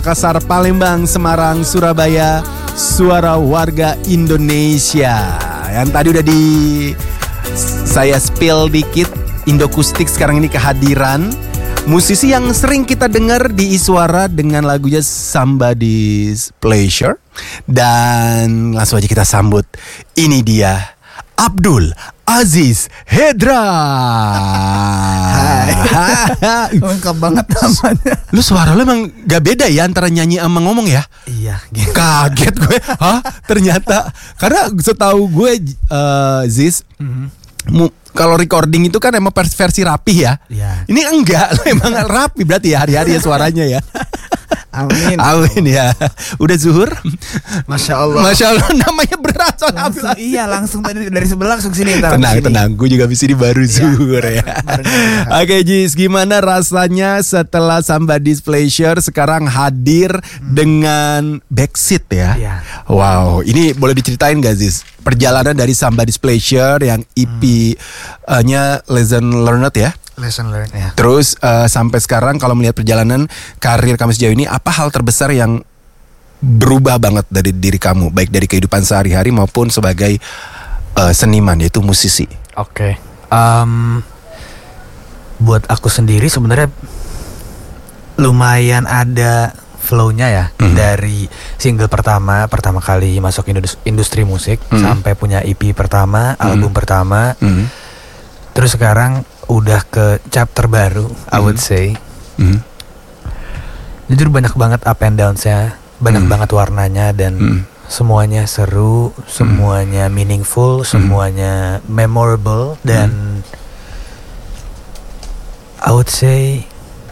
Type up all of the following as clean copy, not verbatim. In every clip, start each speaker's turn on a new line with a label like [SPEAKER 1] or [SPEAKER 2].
[SPEAKER 1] Makassar, Palembang, Semarang, Surabaya, suara warga Indonesia. Yang tadi udah saya spill dikit, Indokustik sekarang ini kehadiran musisi yang sering kita dengar di Iswara dengan lagunya Somebody's Pleasure. Dan langsung aja kita sambut, ini dia Abdul Aziz Hendra.
[SPEAKER 2] Hai. Lengkap banget namanya.
[SPEAKER 1] Lu suara lu emang gak beda ya antara nyanyi sama ngomong ya?
[SPEAKER 2] Iya gitu.
[SPEAKER 1] Kaget gue. Hah? Ternyata. Karena setahu gue Ziz, kalau recording itu kan emang versi rapi ya.
[SPEAKER 2] Iya.
[SPEAKER 1] Ini enggak, lu emang rapi berarti ya hari-hari ya suaranya ya.
[SPEAKER 2] Amin.
[SPEAKER 1] Amin ya. Udah zuhur?
[SPEAKER 2] Masya Allah.
[SPEAKER 1] Masya Allah, namanya berat soalnya.
[SPEAKER 2] Langsung, iya langsung dari sebelah langsung sini.
[SPEAKER 1] Tenang, gue juga abis ini baru zuhur ya. Oke Jis, gimana rasanya setelah Somebody's Pleasure sekarang hadir dengan Backseat ya?
[SPEAKER 2] Iya.
[SPEAKER 1] Wow, ini boleh diceritain gak Jis? Perjalanan dari Somebody's Pleasure yang EP-nya Lesson Learned ya?
[SPEAKER 2] Lesson learned ya.
[SPEAKER 1] Terus sampai sekarang kalau melihat perjalanan karir kamu sejauh ini, apa hal terbesar yang berubah banget dari diri kamu, baik dari kehidupan sehari-hari maupun sebagai seniman, yaitu musisi?
[SPEAKER 2] Oke. Buat aku sendiri sebenarnya lumayan ada flow-nya ya. Dari single pertama kali masuk industri musik sampai punya EP pertama, album pertama. Terus sekarang udah ke chapter baru, I would say. Jujur banyak banget up and downs-nya, banyak banget warnanya, dan semuanya seru, semuanya meaningful, semuanya memorable, dan I would say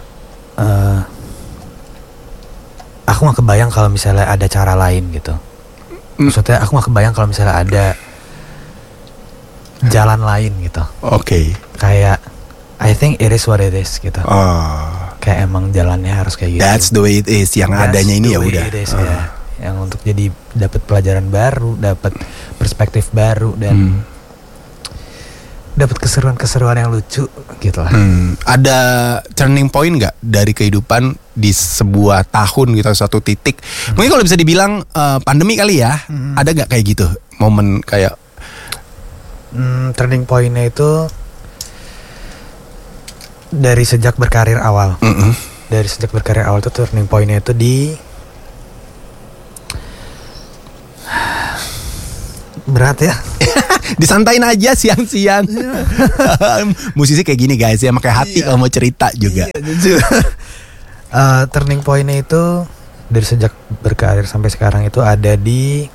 [SPEAKER 2] aku gak kebayang kalau misalnya ada cara lain gitu. Maksudnya aku gak kebayang kalau misalnya ada jalan lain gitu.
[SPEAKER 1] Oke.
[SPEAKER 2] Kayak I think it is what it is gitu. Kayak emang jalannya harus kayak gitu.
[SPEAKER 1] That's the way it is. Yang adanya ini ya udah.
[SPEAKER 2] Ya. Yang untuk jadi dapat pelajaran baru, dapat perspektif baru, dan dapat keseruan-keseruan yang lucu gitu lah.
[SPEAKER 1] Ada turning point nggak dari kehidupan di sebuah tahun gitu, satu titik? Mungkin kalau bisa dibilang pandemi kali ya. Ada nggak kayak gitu momen kayak?
[SPEAKER 2] Turning point-nya itu dari sejak berkarir awal. Dari sejak berkarir awal itu turning point-nya itu berat ya.
[SPEAKER 1] Disantain aja siang-siang. Musisi kayak gini guys ya, pakai hati kalau mau cerita juga.
[SPEAKER 2] Turning point-nya itu dari sejak berkarir sampai sekarang itu ada di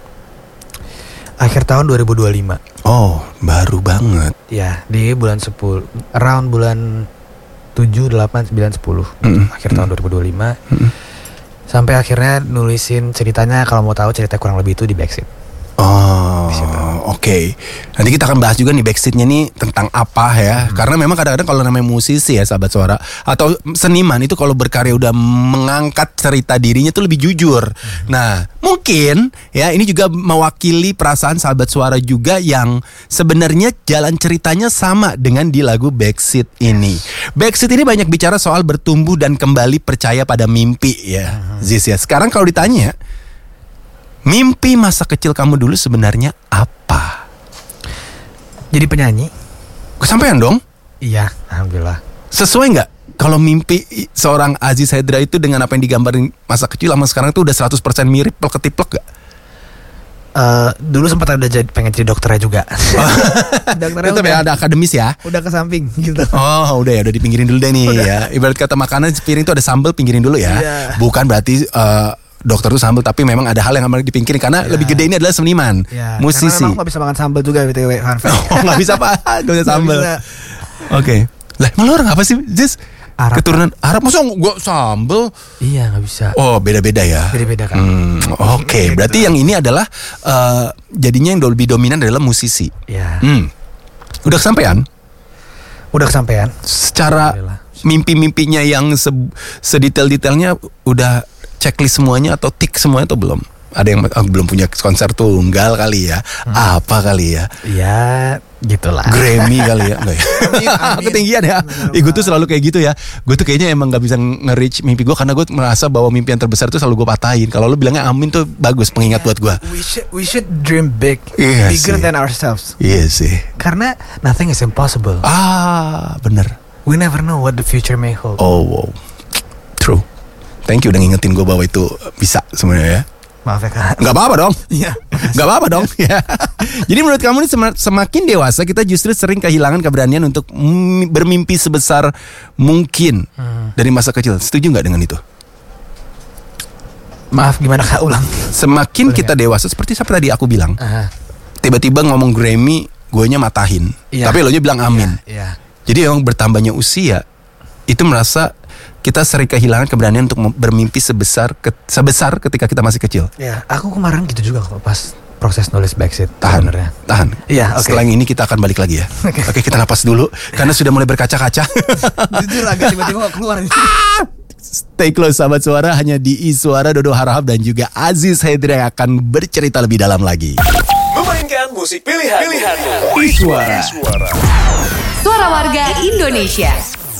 [SPEAKER 2] akhir tahun 2025.
[SPEAKER 1] Oh, baru banget.
[SPEAKER 2] Ya, di bulan 10, around bulan 7, 8, 9, 10. Akhir tahun 2025. Sampai akhirnya nulisin ceritanya, kalau mau tahu cerita kurang lebih itu di Backseat.
[SPEAKER 1] Oh, oke. Nanti kita akan bahas juga nih Backseat-nya nih tentang apa ya. Karena memang kadang-kadang kalau namanya musisi ya sahabat suara atau seniman itu kalau berkarya udah mengangkat cerita dirinya tuh lebih jujur. Nah, mungkin ya ini juga mewakili perasaan sahabat suara juga yang sebenarnya jalan ceritanya sama dengan di lagu Backseat ini. Backseat ini banyak bicara soal bertumbuh dan kembali percaya pada mimpi ya. Ziz ya. Sekarang kalau ditanya, mimpi masa kecil kamu dulu sebenarnya apa?
[SPEAKER 2] Jadi penyanyi.
[SPEAKER 1] Kesampaian dong?
[SPEAKER 2] Iya, alhamdulillah.
[SPEAKER 1] Sesuai nggak kalau mimpi seorang Aziz Hendra itu dengan apa yang digambarin masa kecil sama sekarang itu udah 100% mirip ketiplek gak?
[SPEAKER 2] Dulu sempat pengen jadi dokternya juga.
[SPEAKER 1] Dokternya itu ada akademis ya?
[SPEAKER 2] Udah ke samping gitu.
[SPEAKER 1] Oh udah ya, udah dipinggirin dulu deh nih ya. Ibarat kata makanan piring itu ada sambal, pinggirin dulu ya. Bukan berarti dokter itu sambal, tapi memang ada hal yang harus dipingkirin karena lebih gede ini adalah seniman, musisi.
[SPEAKER 2] Karena memang gak bisa makan sambal juga BTW.
[SPEAKER 1] Oh gak bisa apa? Gak bisa sambal. Oke. Lah malu orang apa sih Jis?
[SPEAKER 2] Arab.
[SPEAKER 1] Keturunan Arab, masa gak sambal?
[SPEAKER 2] Iya gak bisa.
[SPEAKER 1] Oh beda-beda ya.
[SPEAKER 2] Beda-beda kan.
[SPEAKER 1] Oke. Berarti yang ini adalah jadinya yang lebih dominan adalah musisi.
[SPEAKER 2] Iya.
[SPEAKER 1] Udah kesampaian?
[SPEAKER 2] Udah kesampaian.
[SPEAKER 1] Secara mimpi-mimpinya yang sedetail-detailnya udah checklist semuanya atau tick semuanya atau belum? Ada yang belum punya konser tunggal kali ya? Apa kali ya?
[SPEAKER 2] Ya Gitulah.
[SPEAKER 1] Grammy kali ya, enggak ya? Ketinggian ya. Gue tuh selalu kayak gitu ya. Gue tuh kayaknya emang gak bisa nge-reach mimpi gue karena gue merasa bahwa mimpi yang terbesar tuh selalu gue patahin. Kalau lu bilangnya amin tuh bagus pengingat buat gue.
[SPEAKER 2] We should dream big,
[SPEAKER 1] Iya
[SPEAKER 2] bigger
[SPEAKER 1] sih.
[SPEAKER 2] than ourselves.
[SPEAKER 1] Iya sih.
[SPEAKER 2] Karena nothing is impossible.
[SPEAKER 1] Bener.
[SPEAKER 2] We never know what the future may hold.
[SPEAKER 1] Oh wow. True. Thank you udah ngingetin gue bahwa itu bisa sebenarnya ya.
[SPEAKER 2] Maaf ya Kak.
[SPEAKER 1] Gak apa-apa dong.
[SPEAKER 2] Iya.
[SPEAKER 1] Gak apa-apa dong. Ya. Jadi menurut kamu nih semakin dewasa kita justru sering kehilangan keberanian untuk bermimpi sebesar mungkin dari masa kecil. Setuju gak dengan itu?
[SPEAKER 2] Maaf gimana Kak, ulang.
[SPEAKER 1] Semakin kita dewasa seperti tadi aku bilang, tiba-tiba ngomong Grammy, guenya matahin.
[SPEAKER 2] Iya.
[SPEAKER 1] Tapi lo nya bilang amin.
[SPEAKER 2] Iya.
[SPEAKER 1] Jadi emang bertambahnya usia itu merasa kita sering kehilangan keberanian untuk bermimpi sebesar ketika kita masih kecil.
[SPEAKER 2] Ya, aku kemarin gitu juga kok pas proses nulis Backseat.
[SPEAKER 1] Tahan.
[SPEAKER 2] Iya, oke.
[SPEAKER 1] Setelah ini kita akan balik lagi ya. Oke, kita napas dulu karena sudah mulai berkaca-kaca.
[SPEAKER 2] Jujur agak tiba-tiba gak keluar.
[SPEAKER 1] Stay close sahabat suara, hanya di Suara Dodo Harahap dan juga Aziz Haidri yang akan bercerita lebih dalam lagi.
[SPEAKER 3] Memainkan musik pilihanmu.
[SPEAKER 1] Suara.
[SPEAKER 4] Suara warga Indonesia.